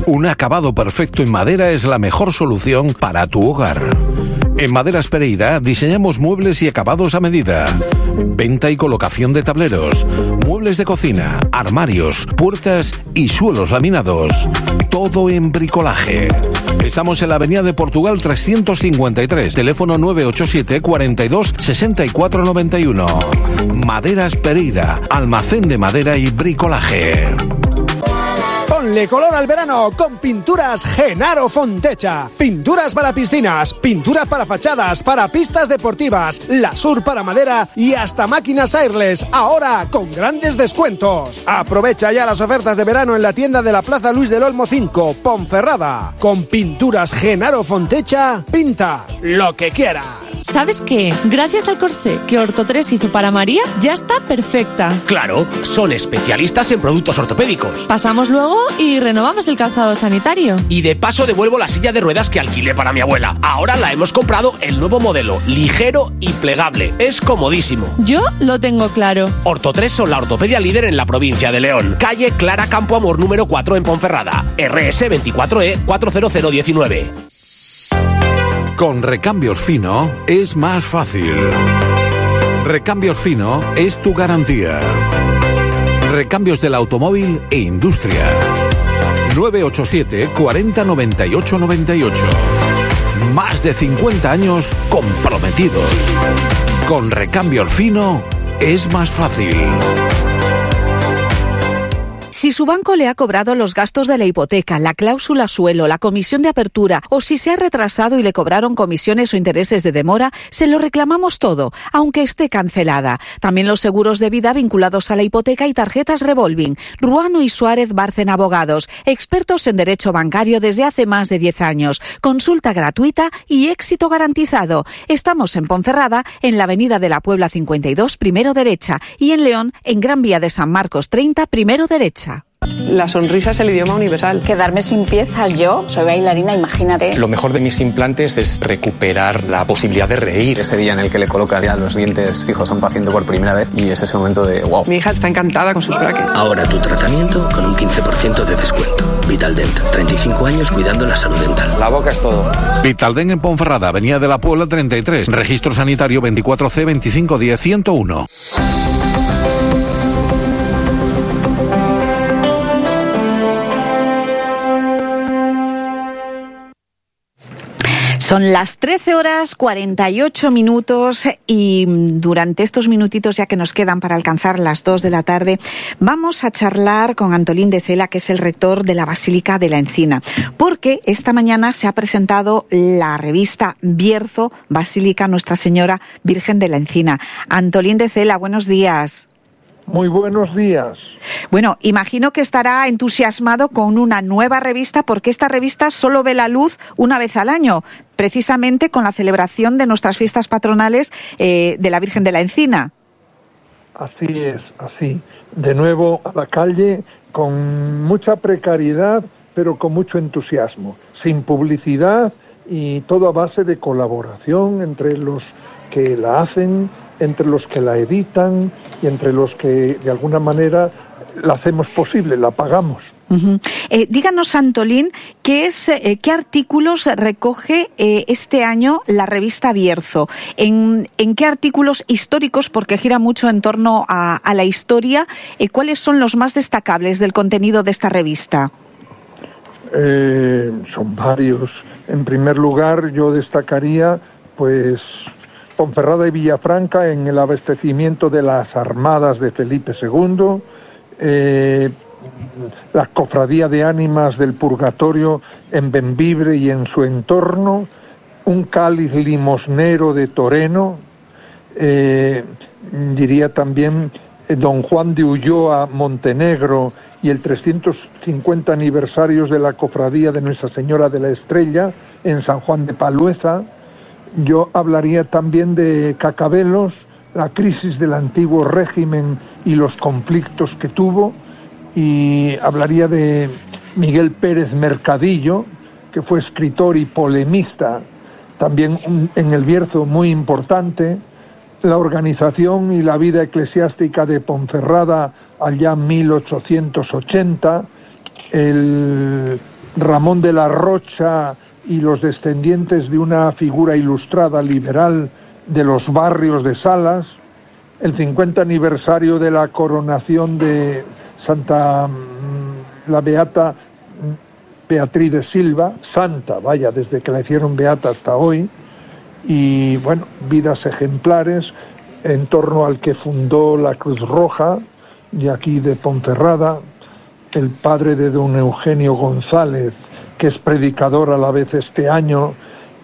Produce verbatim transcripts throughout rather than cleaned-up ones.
Un acabado perfecto en madera es la mejor solución para tu hogar. En Maderas Pereira diseñamos muebles y acabados a medida. Venta y colocación de tableros, muebles de cocina, armarios, puertas y suelos laminados. Todo en bricolaje. Estamos en la Avenida de Portugal trescientos cincuenta y tres, teléfono nueve ocho siete, cuarenta y dos, sesenta y cuatro noventa y uno. Maderas Pereira, almacén de madera y bricolaje. Ponle color al verano con Pinturas Genaro Fontecha. Pinturas para piscinas, pinturas para fachadas, para pistas deportivas, lasur para madera y hasta máquinas airless, ahora con grandes descuentos. Aprovecha ya las ofertas de verano en la tienda de la Plaza Luis del Olmo cinco, Ponferrada. Con Pinturas Genaro Fontecha, pinta lo que quieras. ¿Sabes qué? Gracias al corsé que Orto tres hizo para María, ya está perfecta. Claro, son especialistas en productos ortopédicos. Pasamos luego y renovamos el calzado sanitario. Y de paso devuelvo la silla de ruedas que alquilé para mi abuela. Ahora la hemos comprado el nuevo modelo, ligero y plegable. Es comodísimo. Yo lo tengo claro. Orto tres son la ortopedia líder en la provincia de León. Calle Clara Campo Amor número cuatro en Ponferrada. R S veinticuatro E cuatro cero cero diecinueve. Con Recambios Fino es más fácil. Recambios Fino es tu garantía. Recambios del automóvil e industria. nueve ocho siete, cuarenta, noventa y ocho, noventa y ocho. Más de cincuenta años comprometidos. Con Recambios Fino es más fácil. Si su banco le ha cobrado los gastos de la hipoteca, la cláusula suelo, la comisión de apertura o si se ha retrasado y le cobraron comisiones o intereses de demora, se lo reclamamos todo, aunque esté cancelada. También los seguros de vida vinculados a la hipoteca y tarjetas revolving. Ruano y Suárez Bárcen Abogados, expertos en derecho bancario desde hace más de diez años. Consulta gratuita y éxito garantizado. Estamos en Ponferrada, en la Avenida de la Puebla cincuenta y dos, primero derecha, y en León, en Gran Vía de San Marcos treinta, primero derecha. La sonrisa es el idioma universal. Quedarme sin piezas, yo soy bailarina, imagínate. Lo mejor de mis implantes es recuperar la posibilidad de reír. Ese día en el que le colocas ya los dientes fijos a un paciente por primera vez y es ese momento de wow. Mi hija está encantada con sus brackets. Ahora tu tratamiento con un quince por ciento de descuento. Vitaldent, treinta y cinco años cuidando la salud dental. La boca es todo. Vitaldent en Ponferrada, Avenida de la Puebla treinta y tres, registro sanitario veinticuatro C veinticinco diez ciento uno. Son las trece horas cuarenta y ocho minutos y durante estos minutitos ya que nos quedan para alcanzar las dos de la tarde, vamos a charlar con Antolín de Cela, que es el rector de la Basílica de la Encina, porque esta mañana se ha presentado la revista Bierzo, Basílica Nuestra Señora Virgen de la Encina. Antolín de Cela, buenos días. Muy buenos días. Bueno, imagino que estará entusiasmado con una nueva revista, porque esta revista solo ve la luz una vez al año, precisamente con la celebración de nuestras fiestas patronales eh, de la Virgen de la Encina. Así es, así. De nuevo a la calle, con mucha precariedad, pero con mucho entusiasmo, sin publicidad y todo a base de colaboración entre los que la hacen, entre los que la editan y entre los que de alguna manera la hacemos posible, la pagamos. Uh-huh. Eh, díganos, Antolín, ¿qué, es, eh, ¿qué artículos recoge eh, este año la revista Bierzo? ¿En, en qué artículos históricos, porque gira mucho en torno a, a la historia, eh, cuáles son los más destacables del contenido de esta revista? Eh, son varios. En primer lugar, yo destacaría, pues, Ponferrada y Villafranca en el abastecimiento de las armadas de Felipe segundo, eh, la Cofradía de Ánimas del Purgatorio en Bembibre y en su entorno, un cáliz limosnero de Toreno, eh, diría también eh, Don Juan de Ulloa, Montenegro, y el trescientos cincuenta aniversarios de la Cofradía de Nuestra Señora de la Estrella en San Juan de Palueza. Yo hablaría también de Cacabelos, la crisis del antiguo régimen y los conflictos que tuvo, y hablaría de Miguel Pérez Mercadillo, que fue escritor y polemista, también un, en el Bierzo muy importante, la organización y la vida eclesiástica de Ponferrada allá en mil ochocientos ochenta, el Ramón de la Rocha y los descendientes de una figura ilustrada liberal de los barrios de Salas, el cincuenta aniversario de la coronación de Santa la Beata Beatriz de Silva, santa, vaya, desde que la hicieron beata hasta hoy, y bueno, vidas ejemplares en torno al que fundó la Cruz Roja, de aquí de Ponferrada, el padre de don Eugenio González, que es predicador a la vez este año,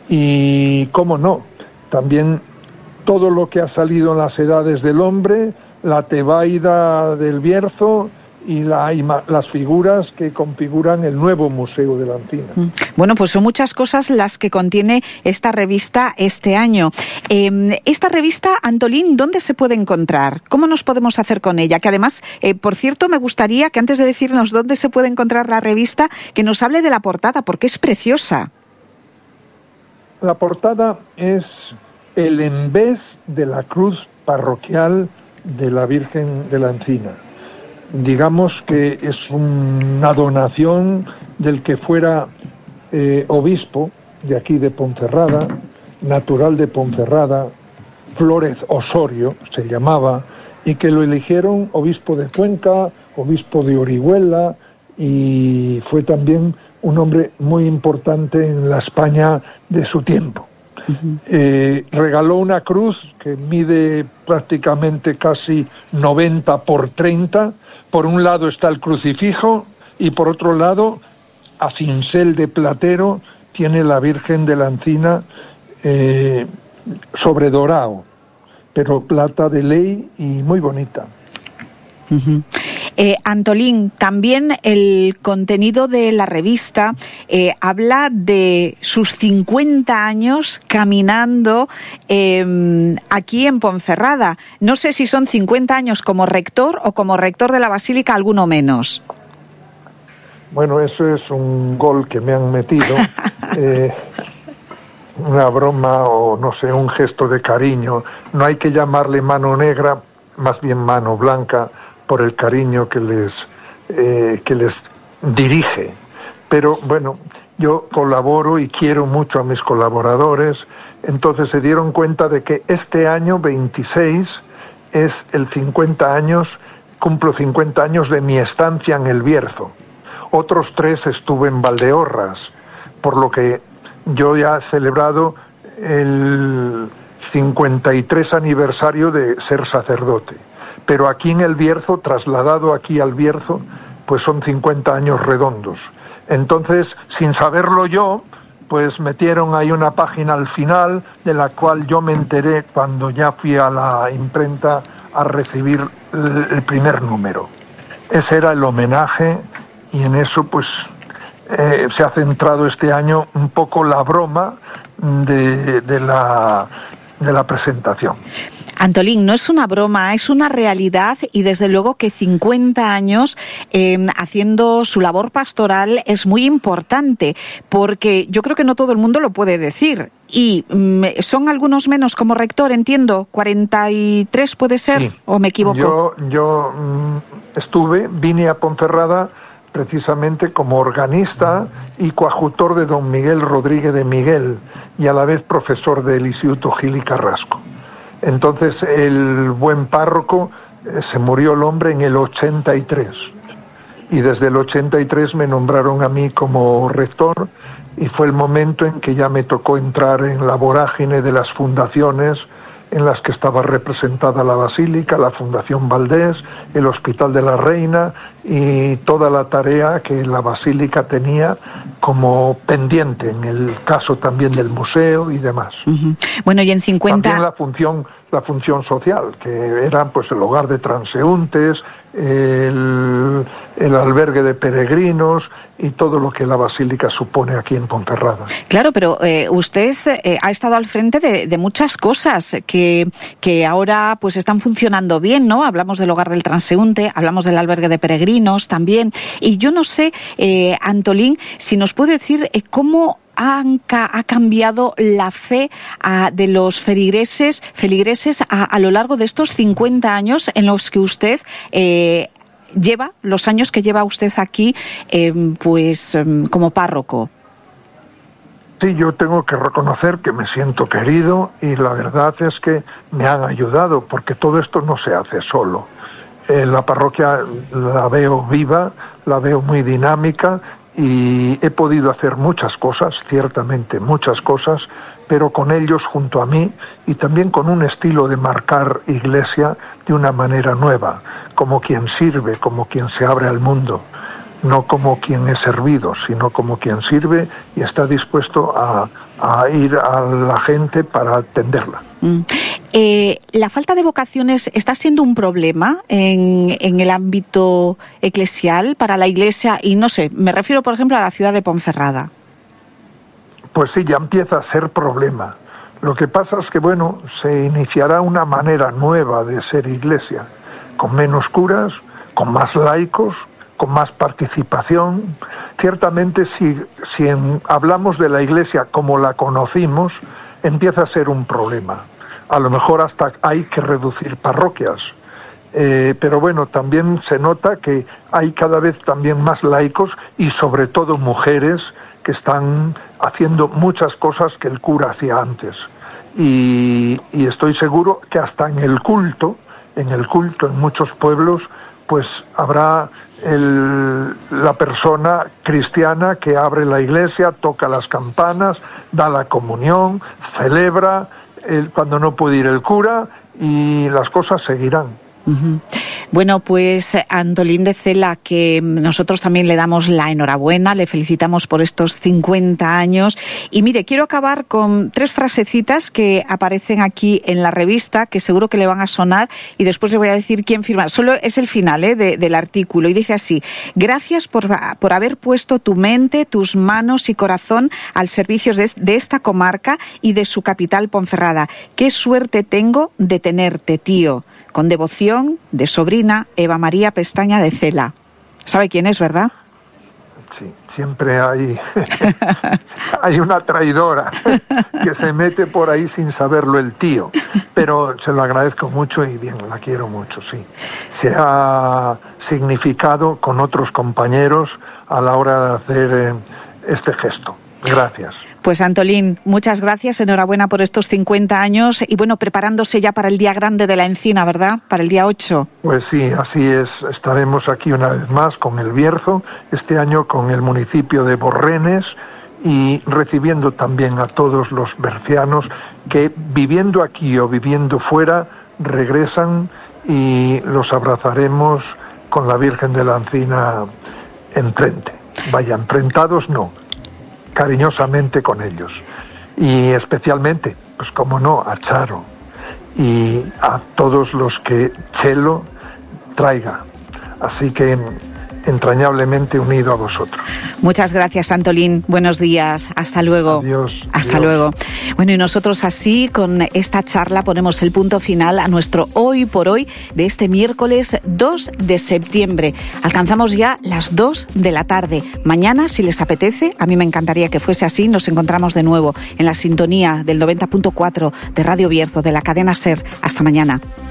y cómo no, también todo lo que ha salido en las edades del hombre, la Tebaida del Bierzo y la, las figuras que configuran el nuevo Museo de la Encina. Bueno, pues son muchas cosas las que contiene esta revista este año. Eh, esta revista, Antolín, ¿dónde se puede encontrar? ¿Cómo nos podemos hacer con ella? Que además, eh, por cierto, me gustaría que antes de decirnos dónde se puede encontrar la revista, que nos hable de la portada, porque es preciosa. La portada es el embés de la cruz parroquial de la Virgen de la Encina. Digamos que es una donación del que fuera eh, obispo de aquí de Ponferrada, natural de Ponferrada, Flórez Osorio se llamaba, y que lo eligieron obispo de Cuenca, obispo de Orihuela, y fue también un hombre muy importante en la España de su tiempo. Uh-huh. Eh, regaló una cruz que mide prácticamente casi noventa por treinta. Por un lado está el crucifijo y por otro lado, a cincel de platero, tiene la Virgen de la Encina eh, sobre dorado, pero plata de ley y muy bonita. Uh-huh. Eh, Antolín, también el contenido de la revista eh, habla de sus cincuenta años caminando eh, aquí en Ponferrada. No sé si son cincuenta años como rector o como rector de la Basílica, alguno menos. Bueno, eso es un gol que me han metido. eh, una broma o no sé, un gesto de cariño. No hay que llamarle mano negra, más bien mano blanca, por el cariño que les eh, que les dirige. Pero bueno, yo colaboro y quiero mucho a mis colaboradores, entonces se dieron cuenta de que este año veintiséis es el cincuenta años, cumplo cincuenta años de mi estancia en El Bierzo. Otros tres estuve en Valdeorras, por lo que yo ya he celebrado el cincuenta y tres aniversario de ser sacerdote. Pero aquí en El Bierzo, trasladado aquí al Bierzo, pues son cincuenta años redondos. Entonces, sin saberlo yo, pues metieron ahí una página al final, de la cual yo me enteré cuando ya fui a la imprenta a recibir el primer número. Ese era el homenaje, y en eso pues eh, se ha centrado este año un poco la broma de, de la, de la presentación. Antolín, no es una broma, es una realidad, y desde luego que cincuenta años eh, haciendo su labor pastoral es muy importante, porque yo creo que no todo el mundo lo puede decir. Y mm, son algunos menos como rector, entiendo, cuarenta y tres puede ser, sí. ¿O me equivoco? Yo, yo mm, estuve, vine a Ponferrada precisamente como organista y coadjutor de don Miguel Rodríguez de Miguel, y a la vez profesor del Instituto Gil y Carrasco. Entonces el buen párroco eh, se murió el hombre en el ochenta y tres, y desde el ochenta y tres me nombraron a mí como rector, y fue el momento en que ya me tocó entrar en la vorágine de las fundaciones en las que estaba representada la Basílica, la Fundación Valdés, el Hospital de la Reina y toda la tarea que la Basílica tenía como pendiente, en el caso también del museo y demás. Uh-huh. Bueno, y en cincuenta... También la función, la función social, que era pues el hogar de transeúntes, el, el albergue de peregrinos y todo lo que la Basílica supone aquí en Ponferrada. Claro, pero eh, usted eh, ha estado al frente de, de muchas cosas que, que ahora pues están funcionando bien, ¿no? Hablamos del hogar del transeúnte, hablamos del albergue de peregrinos también, y yo no sé, eh, Antolín, si nos puede decir eh, cómo Han, ha cambiado la fe a, de los feligreses, feligreses a, a lo largo de estos cincuenta años en los que usted eh, lleva los años que lleva usted aquí eh, pues eh, como párroco. Sí, yo tengo que reconocer que me siento querido y la verdad es que me han ayudado porque todo esto no se hace solo. Eh, la parroquia la veo viva, la veo muy dinámica y he podido hacer muchas cosas, ciertamente muchas cosas, pero con ellos junto a mí y también con un estilo de marcar iglesia de una manera nueva, como quien sirve, como quien se abre al mundo. No como quien es servido, sino como quien sirve y está dispuesto a, a ir a la gente para atenderla. Mm. Eh, ¿La falta de vocaciones está siendo un problema en, en el ámbito eclesial para la Iglesia? Y no sé, me refiero por ejemplo a la ciudad de Ponferrada. Pues sí, ya empieza a ser problema. Lo que pasa es que, bueno, se iniciará una manera nueva de ser Iglesia, con menos curas, con más laicos, con más participación. Ciertamente, si, si en, hablamos de la Iglesia como la conocimos, empieza a ser un problema. A lo mejor hasta hay que reducir parroquias. Eh, pero bueno, también se nota que hay cada vez también más laicos y sobre todo mujeres que están haciendo muchas cosas que el cura hacía antes. Y, y estoy seguro que hasta en el culto, en el culto en muchos pueblos, pues habrá El, la persona cristiana que abre la iglesia, toca las campanas, da la comunión, celebra el, cuando no puede ir el cura y las cosas seguirán. Uh-huh. Bueno, pues Antolín de Cela, que nosotros también le damos la enhorabuena, le felicitamos por estos cincuenta años. Y mire, quiero acabar con tres frasecitas que aparecen aquí en la revista, que seguro que le van a sonar, y después le voy a decir quién firma. Solo es el final ¿eh? de, del artículo, y dice así: gracias por, por haber puesto tu mente, tus manos y corazón al servicio de, de esta comarca y de su capital Ponferrada. Qué suerte tengo de tenerte, tío. Con devoción, de sobrina, Eva María Pestaña de Cela. ¿Sabe quién es, verdad? Sí, siempre hay, hay una traidora que se mete por ahí sin saberlo el tío. Pero se lo agradezco mucho y bien, la quiero mucho, sí. Se ha significado con otros compañeros a la hora de hacer eh, este gesto. Gracias. Pues Antolín, muchas gracias, enhorabuena por estos cincuenta años y bueno, preparándose ya para el Día Grande de la Encina, ¿verdad? Para el día ocho. Pues sí, así es, estaremos aquí una vez más con el Bierzo, este año con el municipio de Borrenes y recibiendo también a todos los bercianos que viviendo aquí o viviendo fuera regresan y los abrazaremos con la Virgen de la Encina enfrente. Vaya, enfrentados no, cariñosamente con ellos y especialmente, pues como no, a Charo y a todos los que Chelo traiga, así que entrañablemente unido a vosotros. Muchas gracias, Antolín, buenos días, hasta luego. Adiós. Hasta adiós. luego. Bueno, y nosotros así, con esta charla, ponemos el punto final a nuestro Hoy por Hoy de este miércoles dos de septiembre. Alcanzamos ya las dos de la tarde. Mañana, si les apetece, a mí me encantaría que fuese así, nos encontramos de nuevo en la sintonía del noventa punto cuatro de Radio Bierzo, de la cadena SER. Hasta mañana.